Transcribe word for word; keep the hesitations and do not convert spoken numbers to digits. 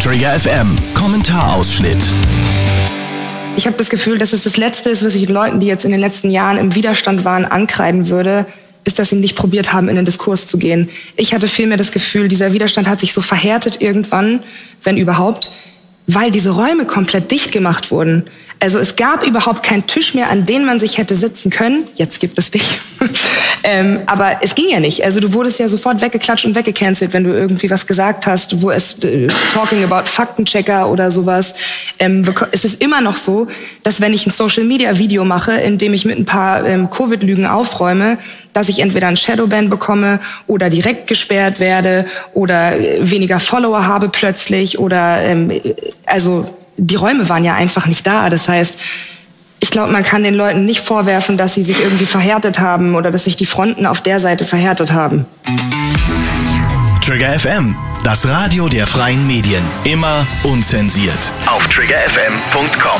Trigger F M Kommentarausschnitt. Ich habe das Gefühl, dass es das Letzte ist, was ich den Leuten, die jetzt in den letzten Jahren im Widerstand waren, ankreiden würde, ist, dass sie nicht probiert haben, in den Diskurs zu gehen. Ich hatte vielmehr das Gefühl, dieser Widerstand hat sich so verhärtet irgendwann, wenn überhaupt, weil diese Räume komplett dicht gemacht wurden. Also es gab überhaupt keinen Tisch mehr, an den man sich hätte sitzen können. Jetzt gibt es dich. ähm, aber es ging ja nicht. Also du wurdest ja sofort weggeklatscht und weggecancelt, wenn du irgendwie was gesagt hast, wo es äh, talking about Faktenchecker oder sowas. Ähm, es ist immer noch so, dass wenn ich ein Social-Media-Video mache, in dem ich mit ein paar ähm, Covid-Lügen aufräume, dass ich entweder einen Shadowban bekomme oder direkt gesperrt werde oder weniger Follower habe plötzlich oder ähm, also die Räume waren ja einfach nicht da. Das heißt, ich glaube, man kann den Leuten nicht vorwerfen, dass sie sich irgendwie verhärtet haben oder dass sich die Fronten auf der Seite verhärtet haben. Trigger F M, das Radio der freien Medien. Immer unzensiert. Auf trigger f m punkt com.